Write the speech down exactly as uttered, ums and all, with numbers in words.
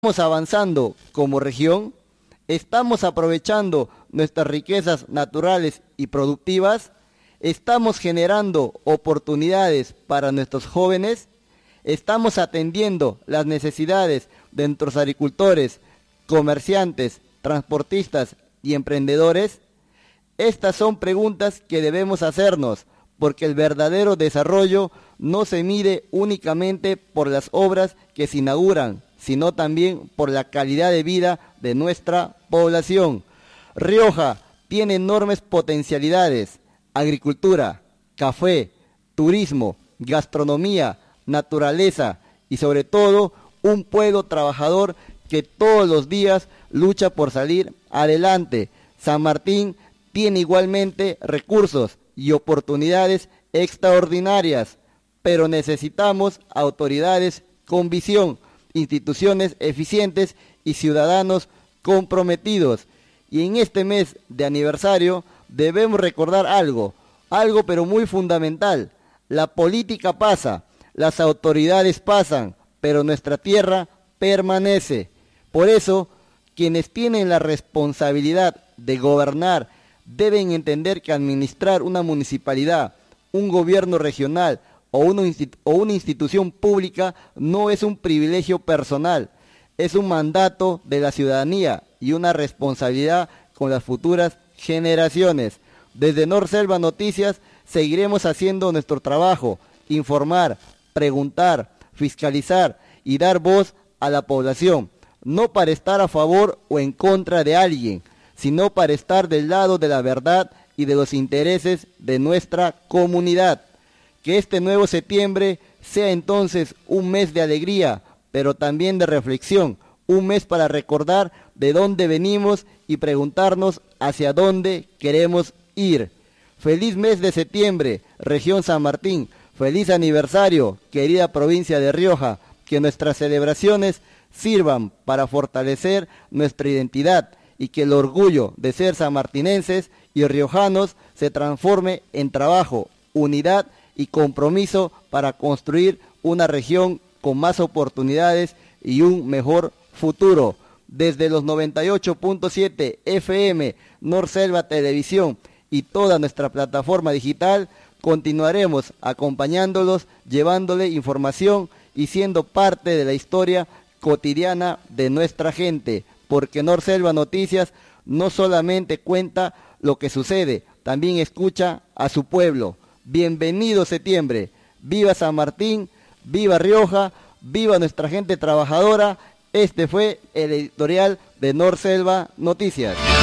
Estamos avanzando como región, estamos aprovechando nuestras riquezas naturales y productivas, estamos generando oportunidades para nuestros jóvenes, estamos atendiendo las necesidades de nuestros agricultores, comerciantes, transportistas y emprendedores. Estas son preguntas que debemos hacernos, porque el verdadero desarrollo no se mide únicamente por las obras que se inauguran, sino también por la calidad de vida de nuestra población. Rioja tiene enormes potencialidades: agricultura, café, turismo, gastronomía, naturaleza y sobre todo un pueblo trabajador que todos los días lucha por salir adelante. San Martín tiene igualmente recursos y oportunidades extraordinarias, pero necesitamos autoridades con visión, instituciones eficientes y ciudadanos comprometidos. Y en este mes de aniversario debemos recordar algo, algo pero muy fundamental: la política pasa, las autoridades pasan, pero nuestra tierra permanece. Por eso, quienes tienen la responsabilidad de gobernar deben entender que administrar una municipalidad, un gobierno regional o una, o una institución pública no es un privilegio personal, es un mandato de la ciudadanía y una responsabilidad con las futuras generaciones. Desde Norselva Noticias seguiremos haciendo nuestro trabajo: informar, preguntar, fiscalizar y dar voz a la población, no para estar a favor o en contra de alguien, sino para estar del lado de la verdad y de los intereses de nuestra comunidad. Que este nuevo septiembre sea entonces un mes de alegría, pero también de reflexión, un mes para recordar de dónde venimos y preguntarnos hacia dónde queremos ir. Feliz mes de septiembre, región San Martín. Feliz aniversario, querida provincia de Rioja. Que nuestras celebraciones sirvan para fortalecer nuestra identidad y que el orgullo de ser sanmartinenses y riojanos se transforme en trabajo, unidad y compromiso para construir una región con más oportunidades y un mejor futuro. Desde los noventa y ocho punto siete F M, Norselva Televisión y toda nuestra plataforma digital, continuaremos acompañándolos, llevándole información y siendo parte de la historia cotidiana de nuestra gente, porque Norselva Noticias no solamente cuenta lo que sucede, también escucha a su pueblo. Bienvenido septiembre, viva San Martín, viva Rioja, viva nuestra gente trabajadora. Este fue el editorial de Norselva Noticias.